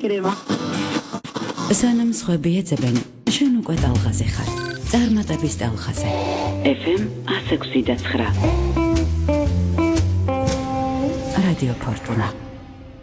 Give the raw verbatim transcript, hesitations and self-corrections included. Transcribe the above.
იკრება. სანამ სხვები ეძებენ, შენ უკვე ტალღაზე ხარ. წარმატების ტალღაზე. ეფ ემ one oh six point nine. რადიო ფორტუნა.